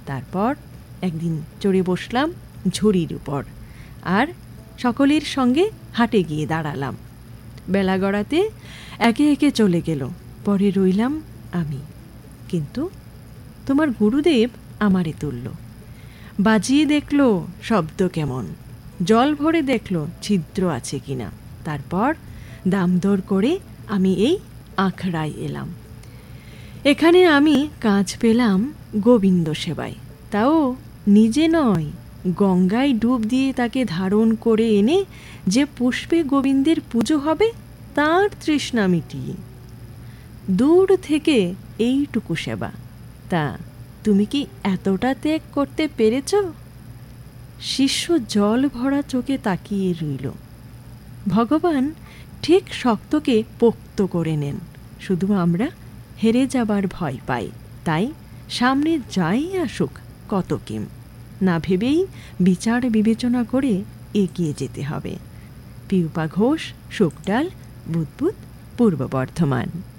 তারপর একদিন চড়ে বসলাম ঝুড়ির উপর, আর সকলের সঙ্গে হাটে গিয়ে দাঁড়ালাম। বেলা গড়াতে একে একে চলে গেল, পরে রইলাম আমি। কিন্তু তোমার গুরুদেব আমারে তুলল, বাজিয়ে দেখল শব্দ কেমন, জল ভরে দেখল ছিদ্র আছে কিনা। তারপর দাম দর করে আমি এই আখড়ায় এলাম। এখানে আমি কাজ পেলাম গোবিন্দ সেবায়, তাও নিজে নয়, গঙ্গায় ডুব দিয়ে তাকে ধারণ করে এনে যে পুষ্পে গোবিন্দের পুজো হবে তার তৃষ্ণা মিটিয়ে। দূর থেকে এইটুকু সেবা, তা তুমি কি এতটা ত্যাগ করতে পেরেছ? শিষ্য জল ভরা চোখে তাকিয়ে রইল। ভগবান ঠিক শক্তকে পোক্ত করে নেন, শুধু আমরা হেরে যাবার ভয় পাই। তাই সামনে যাই আসুক কত কিম না ভেবেই বিচার বিবেচনা করে এগিয়ে যেতে হবে। পিউপা ঘোষ, শুকডাল, বুদবুদ, পূর্ব বর্ধমান।